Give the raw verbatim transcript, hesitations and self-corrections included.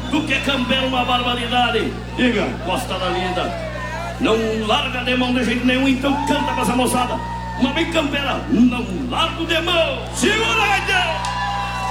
do que campeão, uma barbaridade. Diga. Costa da Linda, não larga de mão de jeito nenhum, então canta pra essa moçada. Uma bem campeira, não largo de mão. Segura aí,